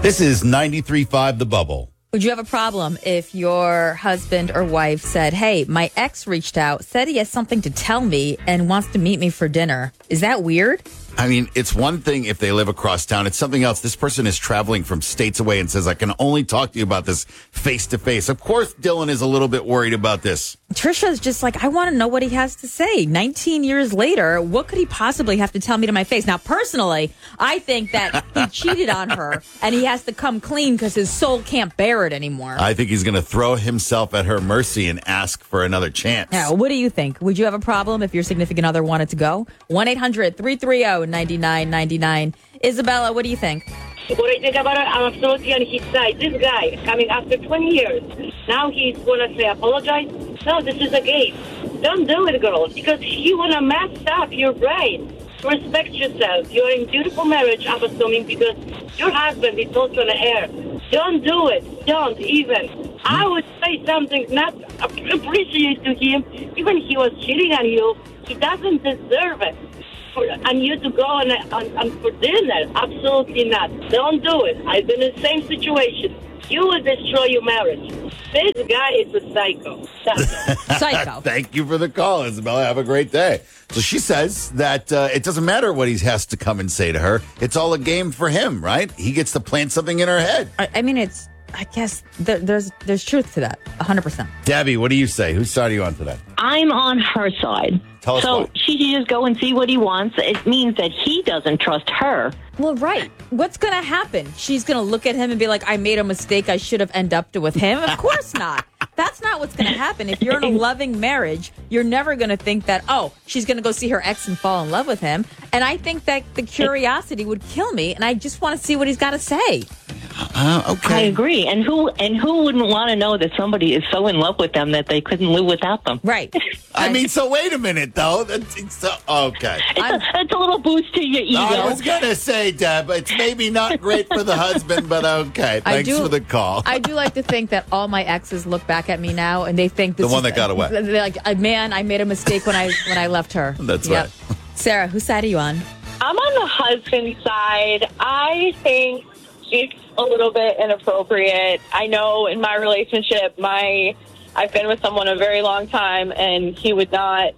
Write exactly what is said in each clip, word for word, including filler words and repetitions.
This is ninety-three point five The Bubble. Would you have a problem if your husband or wife said, hey, my ex reached out, said he has something to tell me and wants to meet me for dinner? Is that weird? I mean, it's one thing if they live across town. It's something else. This person is traveling from states away and says, I can only talk to you about this face to face. Of course, Dylan is a little bit worried about this. Trisha's just like, I want to know what he has to say. nineteen years later, what could he possibly have to tell me to my face? Now, personally, I think that he cheated on her and he has to come clean because his soul can't bear it anymore. I think he's going to throw himself at her mercy and ask for another chance. Now, what do you think? Would you have a problem if your significant other wanted to go? one eight hundred three three zero nine nine nine nine. Isabella, what do you think? What I think about it, I'm absolutely on his side. This guy, coming after twenty years, now he's going to say, apologize? No, this is a game. Don't do it, girls, because you want to mess up your brain. Respect yourself. You're in beautiful marriage, I'm assuming, because your husband is also an heir. Don't do it. Don't even. I would say something not appreciate to him. Even he was cheating on you, he doesn't deserve it. For, and you to go on, on, on for dinner. Absolutely not. Don't do it. I've been in the same situation. You will destroy your marriage. This guy is a psycho. Psycho. Thank you for the call, Isabella. Have a great day. So she says that uh, it doesn't matter what he has to come and say to her. It's all a game for him, right? He gets to plant something in her head. I, I mean, it's, I guess there, there's there's truth to that, one hundred percent. Debbie, what do you say? Whose side are you on today? I'm on her side. Tell us so why. she should just go and see what he wants. It means that he doesn't trust her. Well, right. What's going to happen? She's going to look at him and be like, I made a mistake. I should have ended up with him. Of course not. That's not what's going to happen. If you're in a loving marriage, you're never going to think that, oh, she's going to go see her ex and fall in love with him. And I think that the curiosity would kill me. And I just want to see what he's got to say. Uh, okay. I agree. And who and who wouldn't want to know that somebody is so in love with them that they couldn't live without them? Right. I mean, so wait a minute, though. That's, so, okay. It's a, it's a little boost to your ego. I was going to say, Deb, it's maybe not great for the husband, but okay. I Thanks do- for the call. I do like to think that all my exes look back at me now and they think this The one is, that got away. They're like, "Uh, man, I made a mistake when I when I left her. That's Yep. right. Sarah, whose side are you on? I'm on the husband's side. I think it's a little bit inappropriate. I know in my relationship, my I've been with someone a very long time, and he would not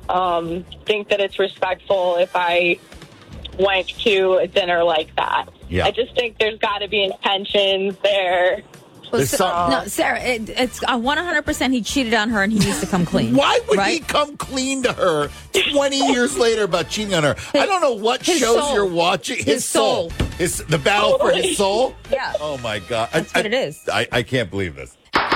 um, think that it's respectful if I went to a dinner like that. Yeah. I just think there's got to be intentions there. Well, There's Sa- something- no, Sarah, it, it's uh, one hundred percent he cheated on her and he needs to come clean. Why would he right? come clean to her twenty years later about cheating on her? I don't know what his shows soul. you're watching. His, His soul. His the battle for his soul. Yeah. Oh my God. That's I, what it is. I, I can't believe this.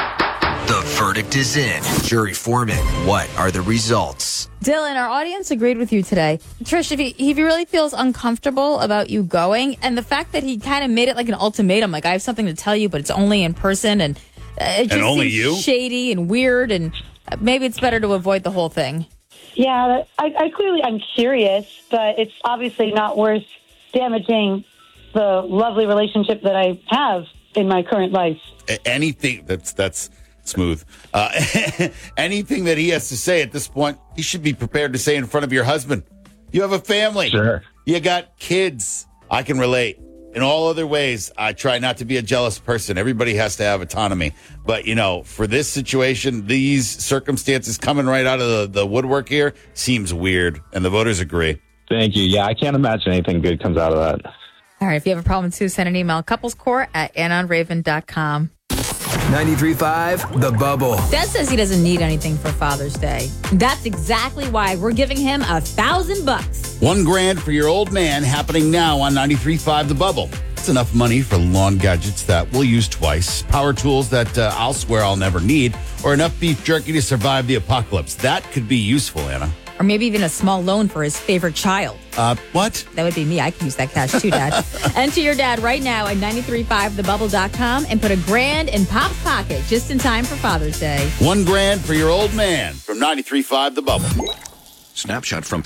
The verdict is in. Jury foreman, what are the results? Dylan, our audience agreed with you today. Trish, if he, if he really feels uncomfortable about you going, and the fact that he kind of made it like an ultimatum, like, I have something to tell you, but it's only in person, and uh, it just only seems you? shady and weird, and uh, maybe it's better to avoid the whole thing. Yeah, I, I clearly I'm curious, but it's obviously not worth damaging the lovely relationship that I have in my current life. A- Anything that's that's smooth. Uh, anything that he has to say at this point, he should be prepared to say in front of your husband. You have a family. Sure. You got kids. I can relate. In all other ways, I try not to be a jealous person. Everybody has to have autonomy. But, you know, for this situation, these circumstances coming right out of the, the woodwork here seems weird. And the voters agree. Thank you. Yeah, I can't imagine anything good comes out of that. All right, if you have a problem too, send an email, couplescourt at anon raven dot com. ninety-three point five The Bubble. Dad says he doesn't need anything for Father's Day. That's exactly why we're giving him a thousand bucks. One grand for your old man happening now on ninety-three point five The Bubble. It's enough money for lawn gadgets that we'll use twice, power tools that uh, I'll swear I'll never need, or enough beef jerky to survive the apocalypse. That could be useful, Anna. Or maybe even a small loan for his favorite child. Uh, what? That would be me. I could use that cash too, Dad. Enter your dad right now at ninety-three point five the bubble dot com and put a grand in Pop's pocket just in time for Father's Day. One grand for your old man from ninety-three point five The Bubble. Snapshot from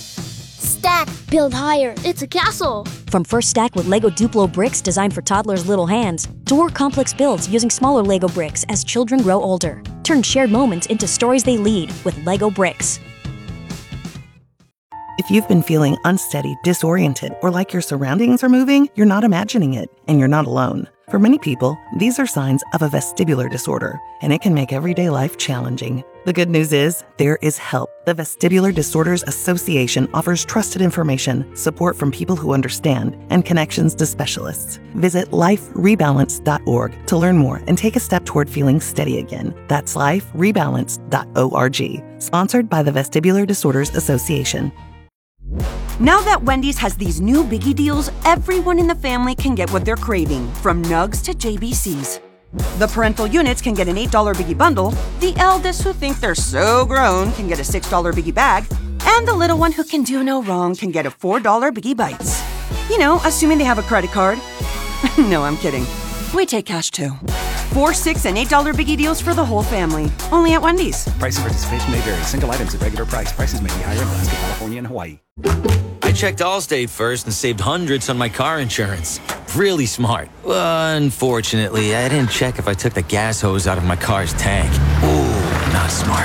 Stack, build higher. It's a castle. From First Stack with Lego Duplo bricks designed for toddlers' little hands, to more complex builds using smaller Lego bricks as children grow older. Turn shared moments into stories they lead with Lego bricks. If you've been feeling unsteady, disoriented, or like your surroundings are moving, you're not imagining it, and you're not alone. For many people, these are signs of a vestibular disorder, and it can make everyday life challenging. The good news is, there is help. The Vestibular Disorders Association offers trusted information, support from people who understand, and connections to specialists. Visit life rebalance dot org to learn more and take a step toward feeling steady again. That's life rebalance dot org. Sponsored by the Vestibular Disorders Association. Now that Wendy's has these new biggie deals, everyone in the family can get what they're craving, from nugs to J B Cs. The parental units can get an eight dollar biggie bundle, the eldest who think they're so grown can get a six dollar biggie bag, and the little one who can do no wrong can get a four dollar biggie bites. You know, assuming they have a credit card. No, I'm kidding. We take cash too. Four, six, and eight dollar biggie deals for the whole family. Only at Wendy's. Price and participation may vary. Single items at regular price. Prices may be higher in Alaska, California, and Hawaii. I checked Allstate first and saved hundreds on my car insurance. Really smart. Unfortunately, I didn't check if I took the gas hose out of my car's tank. Ooh, not smart.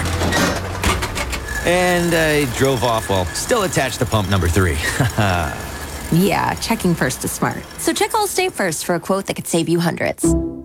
And I drove off while still attached to pump number three. Yeah, checking first is smart. So check Allstate first for a quote that could save you hundreds.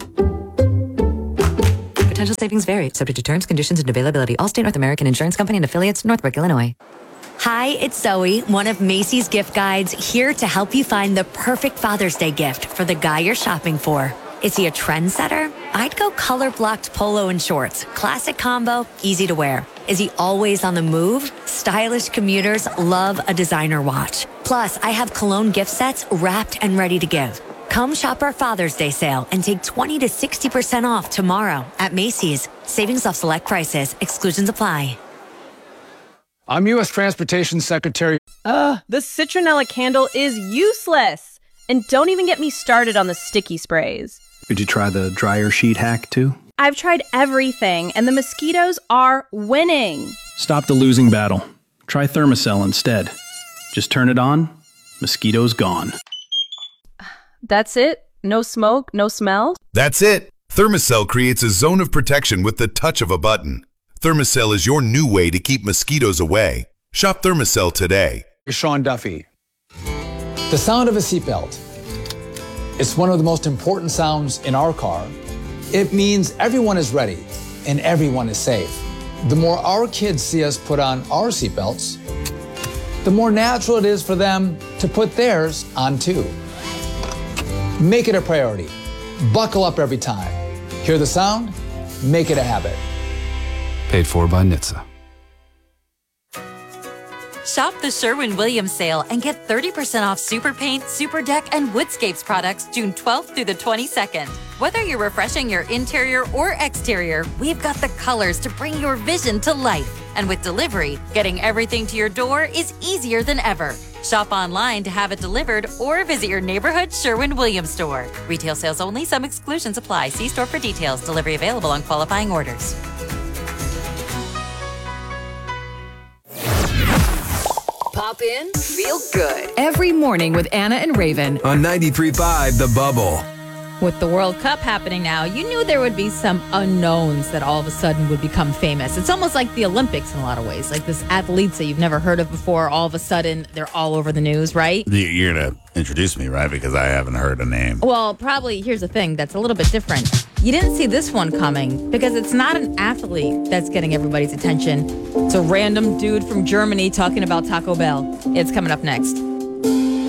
Potential savings vary, subject to terms, conditions, and availability. Allstate North American Insurance Company and affiliates, Northbrook, Illinois. Hi, it's Zoe, one of Macy's gift guides, here to help you find the perfect Father's Day gift for the guy you're shopping for. Is he a trendsetter? I'd go color-blocked polo and shorts. Classic combo, easy to wear. Is he always on the move? Stylish commuters love a designer watch. Plus, I have cologne gift sets wrapped and ready to give. Come shop our Father's Day sale and take twenty to sixty percent off tomorrow at Macy's. Savings off select prices. Exclusions apply. I'm U S Transportation Secretary. Ugh, the citronella candle is useless. And don't even get me started on the sticky sprays. Did you try the dryer sheet hack too? I've tried everything, and the mosquitoes are winning. Stop the losing battle. Try Thermacell instead. Just turn it on, mosquitoes gone. That's it? No smoke, no smell? That's it. Thermacell creates a zone of protection with the touch of a button. Thermacell is your new way to keep mosquitoes away. Shop Thermacell today. Sean Duffy. The sound of a seatbelt. It's one of the most important sounds in our car. It means everyone is ready and everyone is safe. The more our kids see us put on our seatbelts, the more natural it is for them to put theirs on too. Make it a priority. Buckle up every time. Hear the sound? Make it a habit. Paid for by N H T S A. Shop the Sherwin-Williams sale and get thirty percent off Super Paint, Super Deck, and Woodscapes products June twelfth through the twenty-second. Whether you're refreshing your interior or exterior, we've got the colors to bring your vision to life. And with delivery, getting everything to your door is easier than ever. Shop online to have it delivered or visit your neighborhood Sherwin-Williams store. Retail sales only. Some exclusions apply. See store for details. Delivery available on qualifying orders. Pop in, feel good. Every morning with Anna and Raven. On ninety-three point five The Bubble. With the World Cup happening now, you knew there would be some unknowns that all of a sudden would become famous. It's almost like the Olympics in a lot of ways. Like this athletes that you've never heard of before, all of a sudden they're all over the news, right? You're going to introduce me, right? Because I haven't heard a name. Well, probably, here's the thing that's a little bit different. You didn't see this one coming because it's not an athlete that's getting everybody's attention. It's a random dude from Germany talking about Taco Bell. It's coming up next.